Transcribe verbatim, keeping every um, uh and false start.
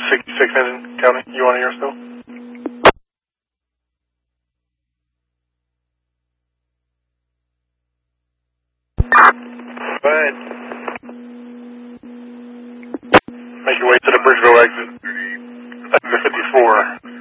sixty-six engine, County. You on air still? Go ahead. Make your way to the Bridgeville exit. That's the fifty-four.